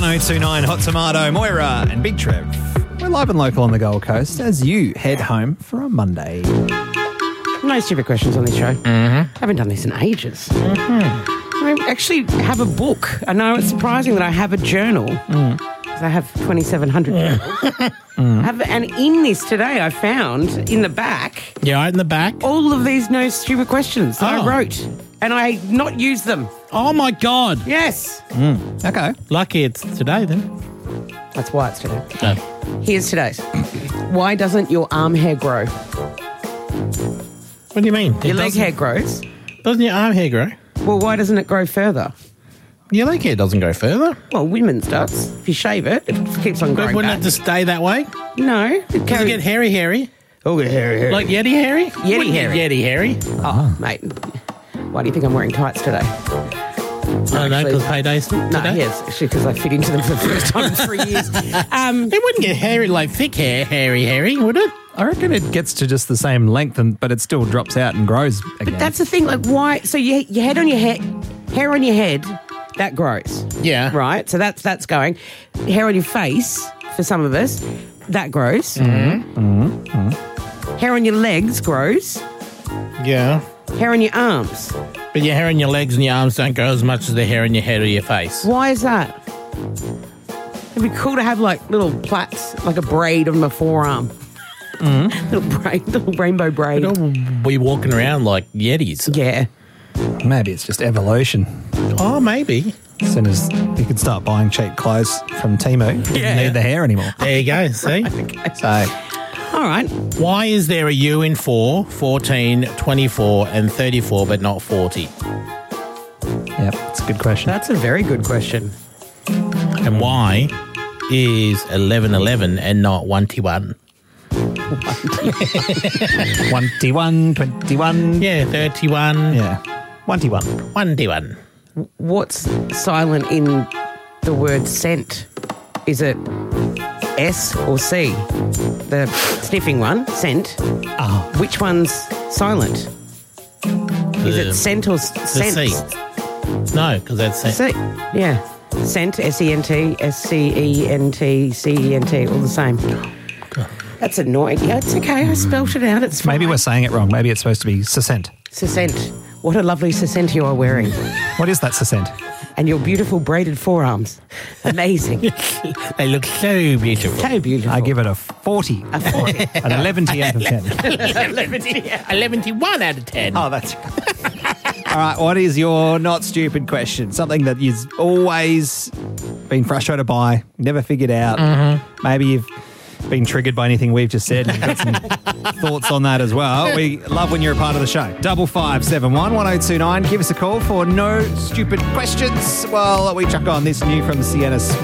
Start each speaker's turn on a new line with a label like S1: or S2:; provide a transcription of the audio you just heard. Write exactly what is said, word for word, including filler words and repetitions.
S1: oh two nine Hot Tomato, Moira and Big Trev. We're live and local on the Gold Coast as you head home for a Monday.
S2: No stupid questions on this show. Mm-hmm. Haven't done this in ages. Mm-hmm. I actually have a book. I know it's surprising that I have a journal. Mm. I have twenty-seven hundred journals. Mm. I have, and in this today, I found in the back.
S3: Yeah, right in the back.
S2: All of these no stupid questions that
S3: Oh.
S2: I wrote, and I not used them.
S3: Oh my God!
S2: Yes.
S1: Mm. Okay.
S3: Lucky it's today then.
S2: That's why it's today.
S3: No.
S2: Here's today's. Why doesn't your arm hair grow?
S3: What do you mean? It
S2: Your leg
S3: doesn't-
S2: hair grows.
S3: Doesn't your arm hair grow?
S2: Well, why doesn't it grow further?
S3: Your leg hair doesn't go further.
S2: Well, women's does. If you shave it, it keeps on
S3: But
S2: growing
S3: wouldn't
S2: back.
S3: it just stay that way?
S2: No. It
S3: Does it
S2: carry-
S3: get hairy hairy?
S2: Oh, get hairy, hairy.
S3: Like Yeti hairy?
S2: Yeti
S3: Wouldn't get
S2: hairy.
S3: Yeti hairy.
S2: Oh, mate. Why do you think I'm wearing tights today?
S3: I don't know,
S2: Actually-
S3: because payday's
S2: No,
S3: today.
S2: yes, actually, because I fit into them for the first time in three years. Um,
S3: It wouldn't get hairy like thick hair, hairy hairy, would it?
S1: I reckon it gets to just the same length, and, but it still drops out and grows again.
S2: but that's the thing. Like, why? So your your head on your head, hair on your head, that grows,
S3: Yeah.
S2: right? So that's that's going. Hair on your face for some of us, that grows.
S3: Mm-hmm.
S2: Mm-hmm. Hair on your legs grows.
S3: Yeah.
S2: Hair on your arms.
S3: But your hair on your legs and your arms don't grow as much as the hair on your head or your face.
S2: Why is that? It'd be cool to have like little plaits, like a braid on my forearm. Mm-hmm. Little braid, little rainbow braid.
S3: They'll be walking around like Yetis.
S2: Yeah.
S1: Maybe it's just evolution.
S3: Oh, maybe.
S1: As soon as you can start buying cheap clothes from Temu, you
S3: Yeah.
S1: don't need the hair anymore.
S3: There you go, see?
S1: So,
S2: All right.
S3: Why is there a U in four, fourteen, twenty-four and thirty-four but not forty?
S1: yeah, it's a good question.
S2: That's a very good question.
S3: And why is eleven eleven and not one one?
S1: twenty-one, twenty-one.
S3: Yeah, thirty-one,
S1: Yeah. twenty-one.
S3: one one.
S2: What's silent in the word scent? Is it S or C? The sniffing one, scent.
S1: Oh,
S2: Which one's silent? Is it scent or s-
S3: The
S2: scent?
S3: C. No, because that's
S2: C. Yeah. Scent, S E N T, S C E N T, C E N T, all the same. That's annoying. Yeah, it's okay. I spelt it out. It's fine.
S1: maybe we're saying it wrong. Maybe it's supposed to be succinct.
S2: Succinct. What a lovely succinct you are wearing.
S1: What is that succinct?
S2: And your beautiful braided forearms. Amazing.
S3: They look so beautiful.
S2: So beautiful.
S1: I give it a forty.
S2: a forty.
S1: An eleven out of ten.
S3: eleven out of ten.
S1: Oh, that's all right. What is your not stupid question? Something that you've always been frustrated by, never figured out. Mm-hmm. Maybe you've been triggered by anything we've just said. And you've got some thoughts on that as well. We love when you're a part of the show. Double five seven one one zero two nine. Give us a call for no stupid questions while we chuck on this new from Sienna Smith.